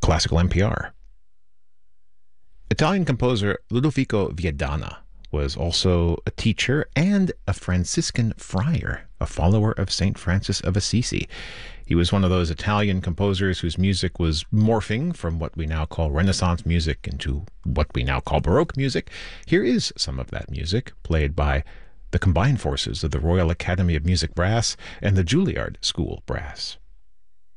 Classical NPR. Italian composer Ludovico Viadana was also a teacher and a Franciscan friar, a follower of St. Francis of Assisi. He was one of those Italian composers whose music was morphing from what we now call Renaissance music into what we now call Baroque music. Here is some of that music played by the combined forces of the Royal Academy of Music Brass and the Juilliard School Brass.